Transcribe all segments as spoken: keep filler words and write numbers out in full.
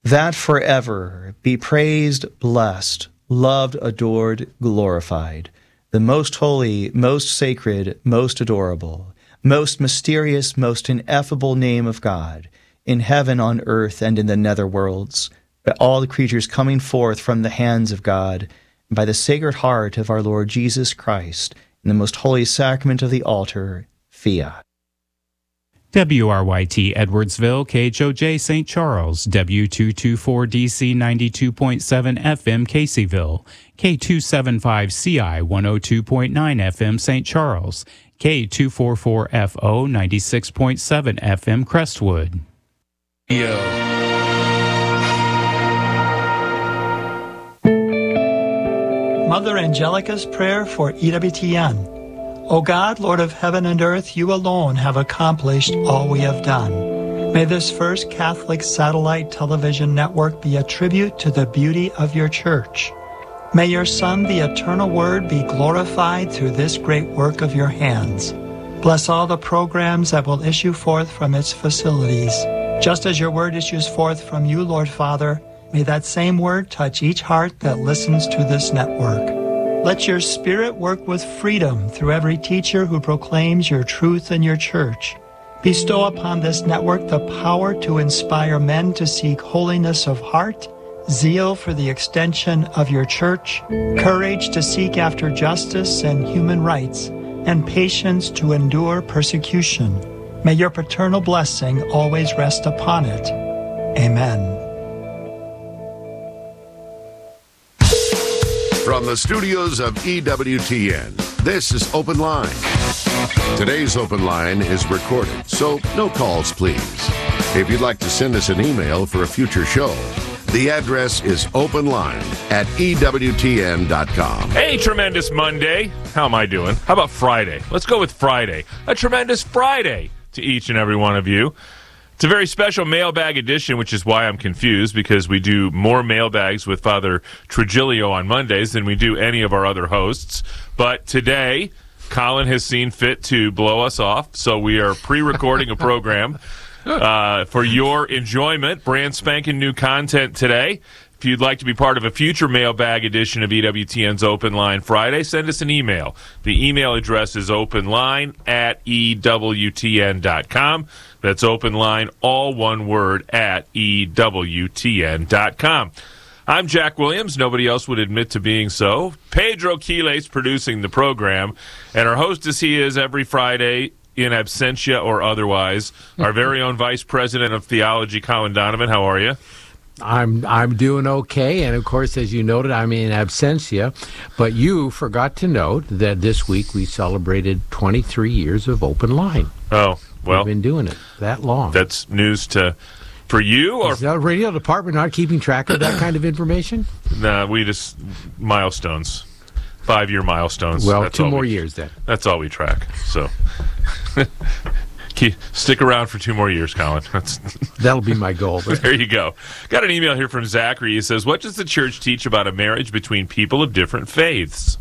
that forever be praised, blessed, loved, adored, glorified, the most holy, most sacred, most adorable, most mysterious, most ineffable name of God, in heaven, on earth, and in the nether worlds, by all the creatures coming forth from the hands of God, and by the Sacred Heart of our Lord Jesus Christ, in the most holy sacrament of the altar, fiat. W R Y T Edwardsville, K H O J Saint Charles, W two twenty-four D C ninety-two point seven F M Caseyville, K two seventy-five C I one oh two point nine F M Saint Charles, K two forty-four F O ninety-six point seven F M Crestwood. Yo. Mother Angelica's prayer for E W T N. O God, Lord of heaven and earth, you alone have accomplished all we have done. May this first Catholic satellite television network be a tribute to the beauty of your church. May your Son, the eternal Word, be glorified through this great work of your hands. Bless all the programs that will issue forth from its facilities. Just as your word issues forth from you, Lord Father, may that same word touch each heart that listens to this network. Let your Spirit work with freedom through every teacher who proclaims your truth in your church. Bestow upon this network the power to inspire men to seek holiness of heart, zeal for the extension of your church, courage to seek after justice and human rights, and patience to endure persecution. May your paternal blessing always rest upon it. Amen. From the studios of E W T N, this is Open Line. Today's Open Line is recorded, so no calls, please. If you'd like to send us an email for a future show, the address is openline at E W T N dot com. Hey, tremendous Monday. How am I doing? How about Friday? Let's go with Friday. A tremendous Friday to each and every one of you. It's a very special mailbag edition, which is why I'm confused, because we do more mailbags with Father Trigilio on Mondays than we do any of our other hosts. But today, Colin has seen fit to blow us off, so we are pre-recording a program uh, for your enjoyment. Brand spanking new content today. If you'd like to be part of a future mailbag edition of E W T N's Open Line Friday, send us an email. The email address is openline at E W T N dot com. That's openline, all one word, at E W T N dot com. I'm Jack Williams. Nobody else would admit to being so. Pedro Quiles producing the program. And our hostess, he is every Friday, in absentia or otherwise, our very own Vice President of Theology, Colin Donovan. How are you? I'm I'm doing okay, and of course, as you noted, I'm in absentia. But you forgot to note that this week we celebrated twenty-three years of Open Line. Oh, well, we've been doing it that long. That's news to for you, or is the radio department not keeping track of that kind of information? Nah, we just milestones, five-year milestones. Well, that's two more we, years then. That's all we track. So. Keep, stick around for two more years, Colin. That's, That'll be my goal. But. There you go. Got an email here from Zachary. He says, what does the church teach about a marriage between people of different faiths?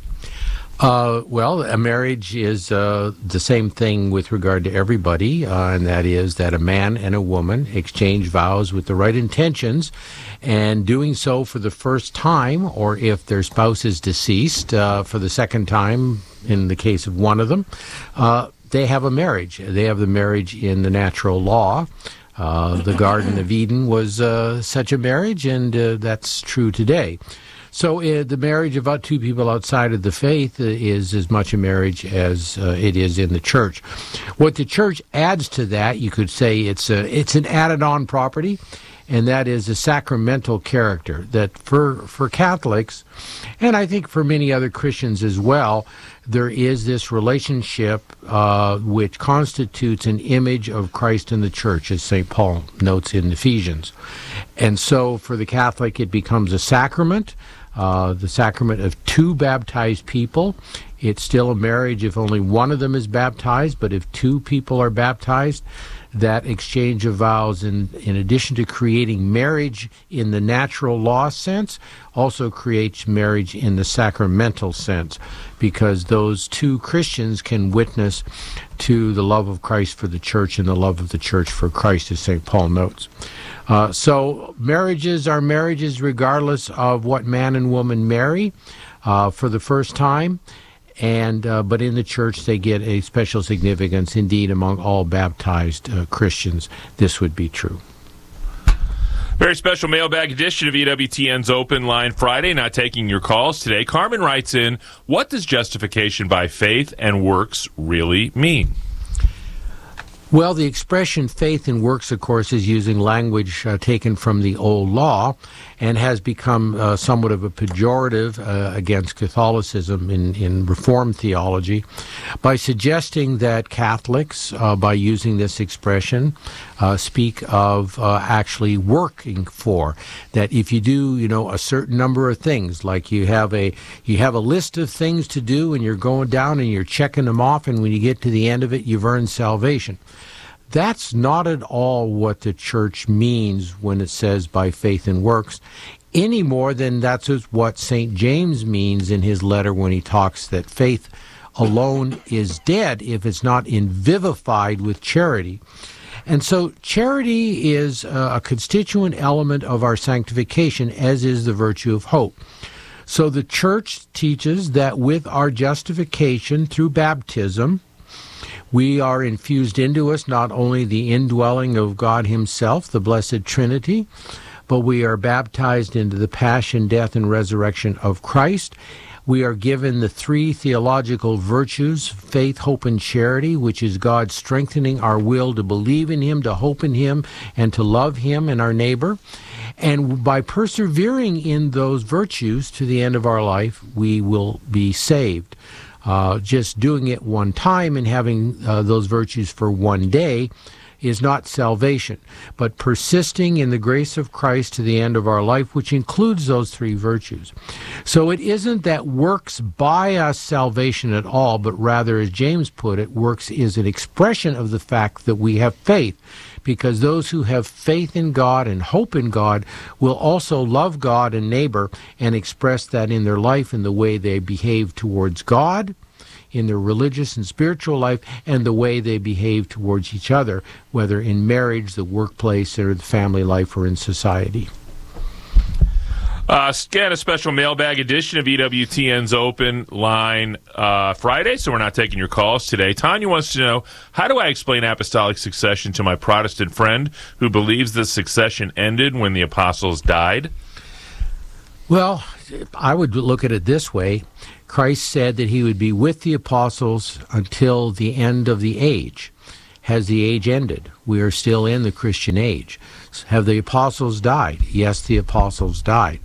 Uh, well, a marriage is uh, the same thing with regard to everybody, uh, and that is that a man and a woman exchange vows with the right intentions, and doing so for the first time, or if their spouse is deceased, uh, for the second time in the case of one of them, uh, they have a marriage. They have the marriage in the natural law. Uh, the Garden of Eden was uh, such a marriage, and uh, that's true today. So uh, the marriage of two people outside of the faith is as much a marriage as uh, it is in the church. What the church adds to that, you could say it's a, it's an added-on property, and that is a sacramental character that for for Catholics, and I think for many other Christians as well, there is this relationship uh, which constitutes an image of Christ in the church, as Saint Paul notes in Ephesians. And so for the Catholic, it becomes a sacrament, uh, the sacrament of two baptized people. It's still a marriage if only one of them is baptized, but if two people are baptized, that exchange of vows, in, in addition to creating marriage in the natural law sense, also creates marriage in the sacramental sense, because those two Christians can witness to the love of Christ for the church and the love of the church for Christ, as Saint Paul notes. Uh, so marriages are marriages regardless of what man and woman marry uh, for the first time. And uh, but in the church, they get a special significance. Indeed, among all baptized uh, Christians, this would be true. Very special mailbag edition of E W T N's Open Line Friday. Not taking your calls today. Carmen writes in, what does justification by faith and works really mean? Well, the expression faith and works, of course, is using language uh, taken from the old law and has become uh, somewhat of a pejorative uh, against Catholicism in, in Reformed theology by suggesting that Catholics, uh, by using this expression, uh, speak of uh, actually working for. That if you do, you know, a certain number of things, like you have a you have a list of things to do and you're going down and you're checking them off, and when you get to the end of it, you've earned salvation. That's not at all what the church means when it says by faith and works, any more than that's what Saint James means in his letter when he talks that faith alone is dead if it's not envivified with charity. And so charity is a constituent element of our sanctification, as is the virtue of hope. So the church teaches that with our justification through baptism, we are infused into us not only the indwelling of God himself, the Blessed Trinity, but we are baptized into the passion, death, and resurrection of Christ. We are given the three theological virtues, faith, hope, and charity, which is God strengthening our will to believe in him, to hope in him, and to love him and our neighbor. And by persevering in those virtues to the end of our life, we will be saved. Uh, just doing it one time and having uh, those virtues for one day is not salvation, but persisting in the grace of Christ to the end of our life, which includes those three virtues. So it isn't that works buy us salvation at all, but rather, as James put it, works is an expression of the fact that we have faith, because those who have faith in God and hope in God will also love God and neighbor and express that in their life in the way they behave towards God, in their religious and spiritual life, and the way they behave towards each other, whether in marriage, the workplace, or the family life, or in society. Uh, again, a special mailbag edition of E W T N's Open Line uh, Friday, so we're not taking your calls today. Tanya wants to know, how do I explain apostolic succession to my Protestant friend who believes the succession ended when the apostles died? Well, I would look at it this way. Christ said that he would be with the apostles until the end of the age. Has the age ended? We are still in the Christian age. Have the apostles died? Yes, the apostles died.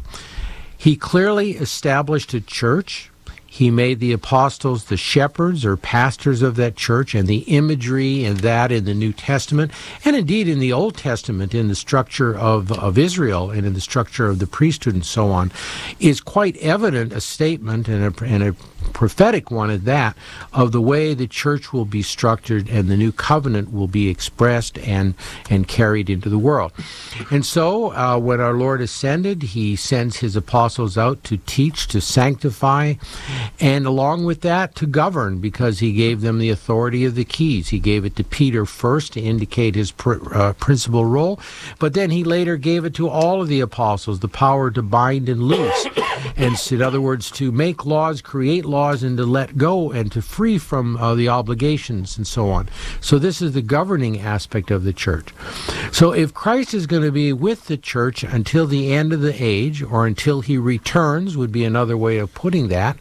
He clearly established a church. He made the apostles the shepherds or pastors of that church, and the imagery and that in the New Testament, and indeed in the Old Testament, in the structure of, of Israel and in the structure of the priesthood and so on, is quite evident, a statement and a, and a prophetic one at that, of the way the church will be structured and the new covenant will be expressed and, and carried into the world. And so uh, when our Lord ascended, he sends his apostles out to teach, to sanctify, and along with that, to govern, because he gave them the authority of the keys. He gave it to Peter first to indicate his pr- uh, principal role, but then he later gave it to all of the apostles, the power to bind and loose, and in other words, to make laws, create laws, and to let go and to free from uh, the obligations and so on. So this is the governing aspect of the church. So if Christ is going to be with the church until the end of the age, or until he returns, would be another way of putting that,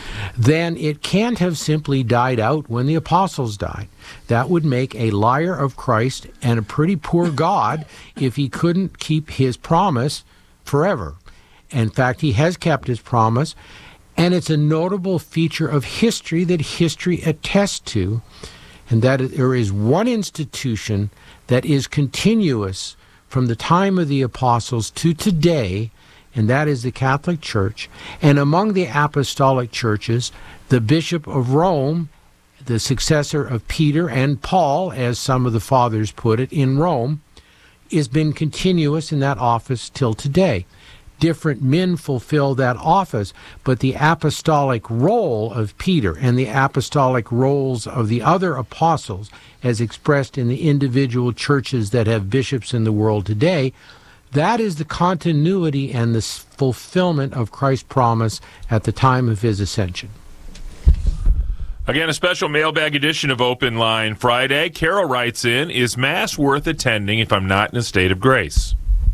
then it can't have simply died out when the apostles died. That would make a liar of Christ and a pretty poor God if he couldn't keep his promise forever. In fact, he has kept his promise, and it's a notable feature of history that history attests to, and that there is one institution that is continuous from the time of the apostles to today, and that is the Catholic Church. And among the apostolic churches, the Bishop of Rome, the successor of Peter and Paul, as some of the fathers put it, in Rome, has been continuous in that office till today. different men fulfill that office, but the apostolic role of Peter and the apostolic roles of the other apostles, as expressed in the individual churches that have bishops in the world today, that is the continuity and the fulfillment of Christ's promise at the time of his ascension. Again, a special mailbag edition of Open Line Friday. Carol writes in, is Mass worth attending if I'm not in a state of grace?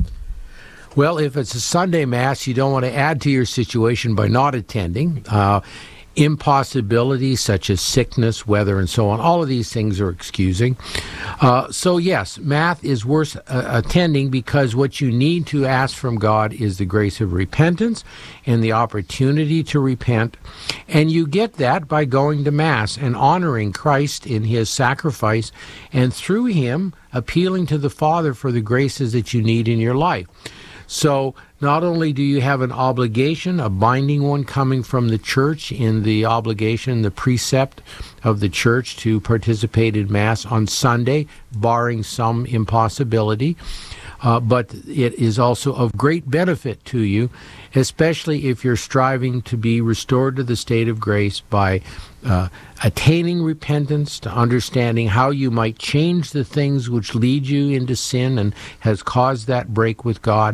Well, if it's a Sunday Mass, you don't want to add to your situation by not attending. Uh, impossibilities such as sickness, weather, and so on, all of these things are excusing. Uh, so yes, Mass is worth uh, attending because what you need to ask from God is the grace of repentance and the opportunity to repent. And you get that by going to Mass and honoring Christ in his sacrifice, and through him appealing to the Father for the graces that you need in your life. So not only do you have an obligation, a binding one coming from the church in the obligation, the precept of the church to participate in Mass on Sunday, barring some impossibility, uh, but it is also of great benefit to you, especially if you're striving to be restored to the state of grace by uh, attaining repentance, to understanding how you might change the things which lead you into sin and has caused that break with God.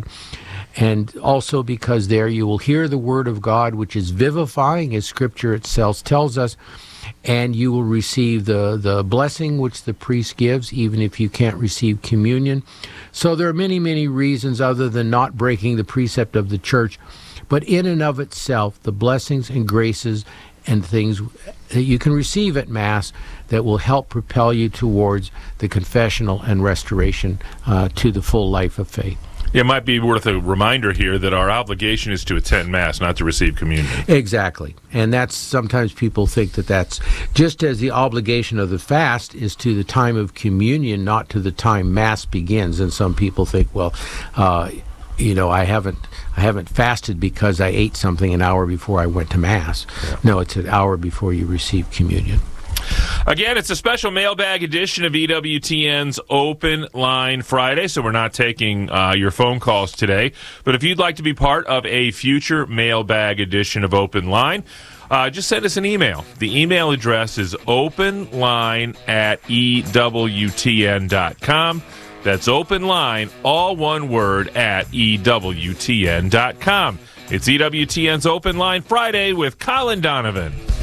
And also because there you will hear the word of God, which is vivifying, as Scripture itself tells us, and you will receive the, the blessing which the priest gives, even if you can't receive communion. So there are many, many reasons other than not breaking the precept of the church. But in and of itself, the blessings and graces and things that you can receive at Mass that will help propel you towards the confessional and restoration uh, to the full life of faith. It might be worth a reminder here that our obligation is to attend Mass, not to receive communion. Exactly. And that's sometimes people think that that's just as the obligation of the fast is to the time of communion, not to the time Mass begins. And some people think, well, uh, you know, I haven't I haven't fasted because I ate something an hour before I went to Mass. Yeah. No, it's an hour before you receive communion. Again, it's a special mailbag edition of E W T N's Open Line Friday, so we're not taking uh, your phone calls today. But if you'd like to be part of a future mailbag edition of Open Line, uh, just send us an email. The email address is openline at E W T N dot com. That's openline, all one word, at E W T N dot com. It's E W T N's Open Line Friday with Colin Donovan.